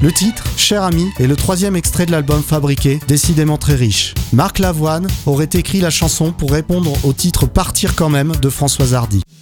Le titre, Cher ami, est le 3e extrait de l'album Fabriqué, décidément très riche. Marc Lavoine aurait écrit la chanson pour répondre au titre Partir quand même de Françoise Hardy.